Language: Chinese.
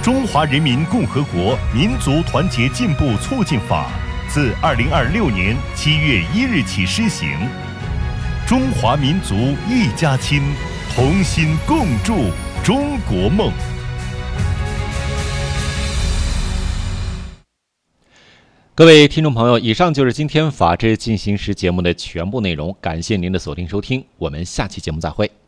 中华人民共和国民族团结进步促进法》自2026年7月1日起施行。中华民族一家亲，同心共筑中国梦。 各位听众朋友，以上就是今天法治进行时节目的全部内容，感谢您的锁定收听，我们下期节目再会。